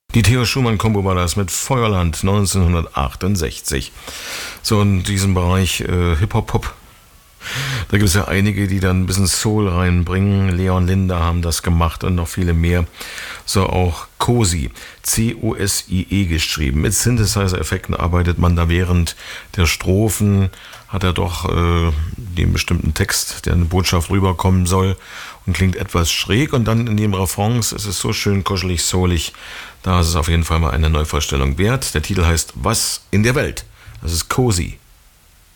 Die Theo Schumann-Kombo war das mit Feuerland 1968. So in diesem Bereich Hip-Hop-Pop. Da gibt es ja einige, die dann ein bisschen Soul reinbringen. Leon Linder haben das gemacht und noch viele mehr. So auch Cosi, C-O-S-I-E geschrieben. Mit Synthesizer-Effekten arbeitet man da während der Strophen. Hat er doch den bestimmten Text, der eine Botschaft rüberkommen soll und klingt etwas schräg. Und dann in den Refrains ist es so schön kuschelig, soulig. Da ist es auf jeden Fall mal eine Neuvorstellung wert. Der Titel heißt Was in der Welt. Das ist Cosi.